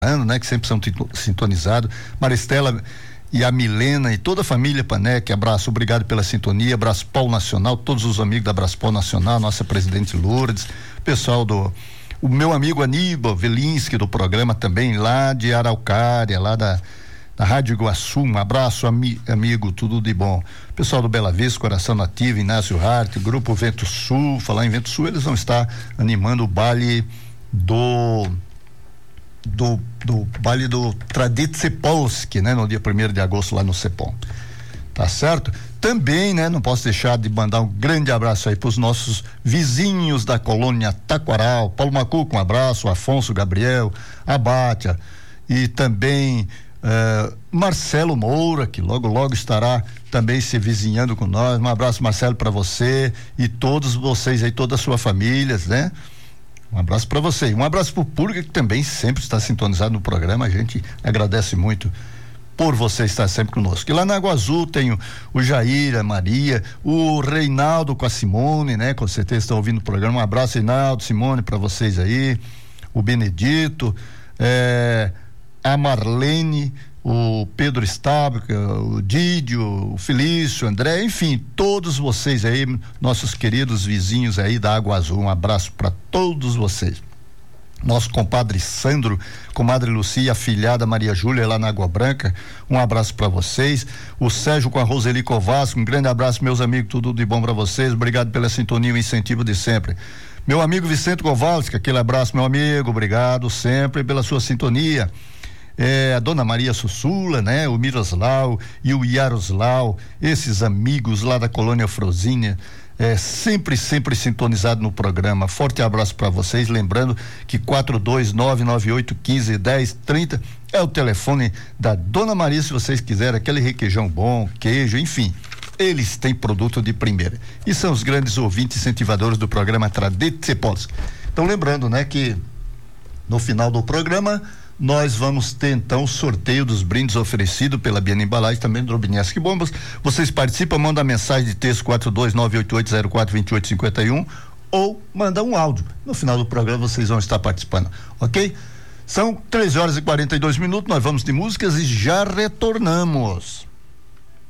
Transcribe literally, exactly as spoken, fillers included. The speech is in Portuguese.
né, que sempre são sintonizados, Maristela e a Milena e toda a família Panec, abraço, obrigado pela sintonia, Braspol Nacional, todos os amigos da Braspol Nacional, nossa presidente Lourdes, pessoal do, o meu amigo Aníbal Velinski do programa também lá de Araucária, lá da, da Rádio Iguaçu, um abraço ami, amigo, tudo de bom, pessoal do Bela Vista, Coração Nativo, Inácio Hart, Grupo Vento Sul, falar em Vento Sul, eles vão estar animando o baile do do, do baile do Tradit Cepolski, né? No dia primeiro de agosto lá no Cepom, tá certo? Também, né? Não posso deixar de mandar um grande abraço aí pros nossos vizinhos da colônia Taquaral, Paulo Macuco, um abraço, Afonso Gabriel, Abátia e também uh, Marcelo Moura, que logo logo estará também se vizinhando com nós, um abraço, Marcelo, para você e todos vocês aí, toda a sua família, né? Um abraço para você, um abraço para o público que também sempre está sintonizado no programa, a gente agradece muito por você estar sempre conosco. E lá na Água Azul tem o, o Jair, a Maria, o Reinaldo com a Simone, né? Com certeza estão ouvindo o programa, um abraço, Reinaldo, Simone, para vocês aí, o Benedito, é, a Marlene, o Pedro Estábica, o Dídio, o Felício, o André, enfim, todos vocês aí, nossos queridos vizinhos aí da Água Azul, um abraço para todos vocês. Nosso compadre Sandro, comadre Lucia, afilhada Maria Júlia lá na Água Branca, um abraço para vocês. O Sérgio com a Roseli Covasco, um grande abraço, meus amigos, tudo de bom para vocês, obrigado pela sintonia e o incentivo de sempre. Meu amigo Vicente Kowalski, aquele abraço, meu amigo, obrigado sempre pela sua sintonia. É, a dona Maria Sussula, né? O Miroslau e o Yaroslau, esses amigos lá da colônia Frosínia, é, sempre, sempre sintonizado no programa. Forte abraço para vocês, lembrando que quatro dois nove nove oito um cinco um zero três zero é o telefone da dona Maria, se vocês quiserem, aquele requeijão bom, queijo, enfim, eles têm produto de primeira e são os grandes ouvintes incentivadores do programa Tradit Cepolski. Então lembrando, né, que no final do programa nós vamos ter então o sorteio dos brindes oferecido pela Biana Embalagem, também do Robinesque Bombas. Vocês participam, manda mensagem de texto quatro dois nove oito oito zero quatro dois oito cinco um ou manda um áudio. No final do programa vocês vão estar participando, ok? São três horas e quarenta e dois minutos, nós vamos de músicas e já retornamos.